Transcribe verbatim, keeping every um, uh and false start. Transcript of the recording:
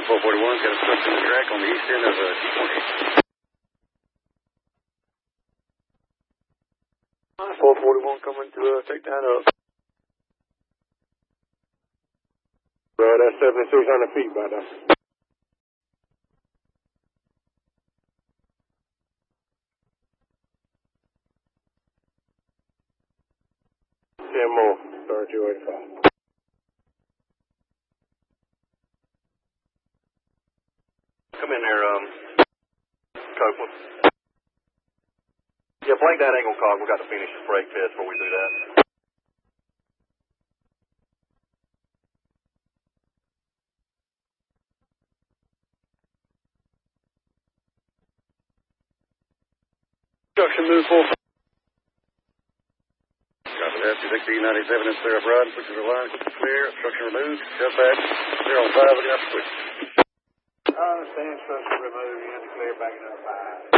four forty-one's got a slip in the track on the east end of uh, T twenty. four forty-one coming to uh, take that up. Right, that's seventy-six hundred feet by now. ten more, thirty-two eighty-five. Come in there, um, Copeland. Yeah, blank that angle cog. We got to finish this brake test before we do that. Construction move full. Copy that. two sixteen ninety-seven is clear up rod. Switches are line. Clear. Obstruction removed. Jump back. Clear on five. Looking up switch. I understand. Structure removed. You have to clear back it up five.